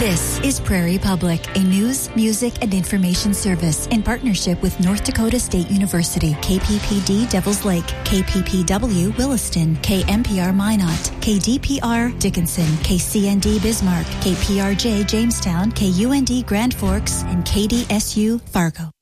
This is Prairie Public, a news, music, and information service in partnership with North Dakota State University, KPPD Devils Lake, KPPW Williston, KMPR Minot, KDPR Dickinson, KCND Bismarck, KPRJ Jamestown, KUND Grand Forks, and KDSU Fargo.